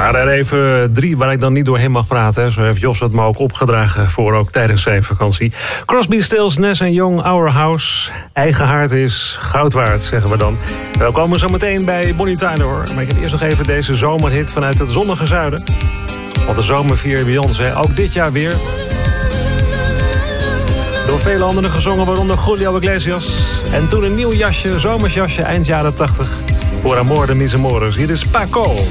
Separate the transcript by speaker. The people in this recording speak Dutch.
Speaker 1: Ja, er even 3 waar ik dan niet doorheen mag praten. Zo heeft Jos het me ook opgedragen voor ook tijdens zijn vakantie. Crosby, Stills, Nash & Young, Our House. Eigen haard is goud waard, zeggen we dan. We komen zo meteen bij Bonnie Tyler, hoor. Maar ik heb eerst nog even deze zomerhit vanuit het zonnige zuiden. Want de zomer viert bij ons, hè. Ook dit jaar weer. Door vele anderen gezongen, waaronder Julio Iglesias. En toen een nieuw jasje, zomersjasje, eind jaren 80. Por amor de mis amores. Hier is Paco.